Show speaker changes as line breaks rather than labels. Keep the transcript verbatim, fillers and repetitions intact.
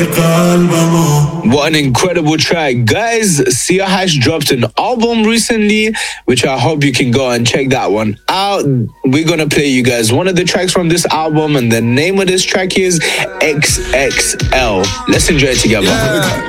What an incredible track. Guys, Sia has dropped an album recently, which I hope you can go and check that one out. We're gonna play you guys one of the tracks from this album, and the name of this track is X X L. Let's enjoy it together.
Yeah.